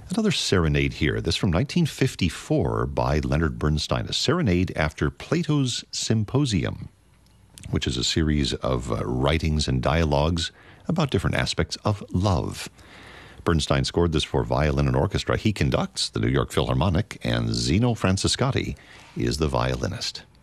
Another serenade here, this from 1954 by Leonard Bernstein, a serenade after Plato's Symposium, which is a series of writings and dialogues about different aspects of love. Bernstein scored this for violin and orchestra. He conducts the New York Philharmonic, and Zeno Francescatti is the violinist.